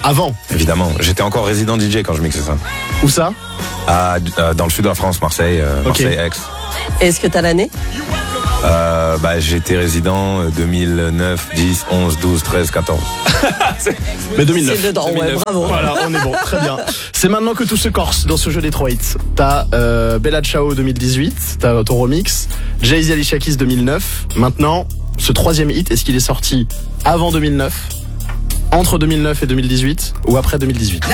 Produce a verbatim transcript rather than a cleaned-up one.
Avant. Évidemment, j'étais encore résident D J quand je mixais ça. Où ça? À, euh, dans le sud de la France, Marseille, euh, Ok. Marseille, Aix. Est-ce que t'as l'année? Euh, bah, j'étais résident euh, deux mille neuf, dix, onze, douze, treize, quatorze. Mais deux mille neuf. C'est dedans, ouais, bravo. Voilà, on est bon, très bien. C'est maintenant que tout se corse dans ce jeu des trois hits. T'as euh, Bella Ciao deux mille dix-huit, t'as ton remix, Jay-Z Alicia Keys deux mille neuf. Maintenant, ce troisième hit, est-ce qu'il est sorti avant deux mille neuf, entre deux mille neuf et deux mille dix-huit ou après deux mille dix-huit?